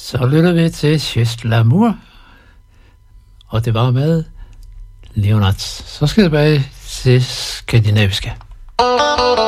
Så lytter vi til Juste l'amour, og det var med Leonard. Så skal jeg tilbage til skandinaviske.